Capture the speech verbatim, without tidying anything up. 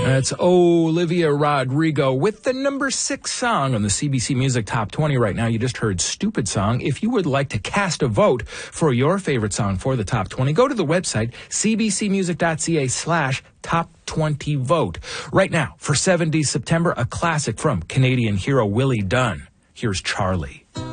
That's Olivia Rodrigo with the number six song on the C B C Music Top twenty right now. You just heard Stupid Song. If you would like to cast a vote for your favorite song for the Top twenty, go to the website, cbcmusic.ca slash top twenty vote. Right now, for seventies September, a classic from Canadian hero Willie Dunn. Here's Charlie.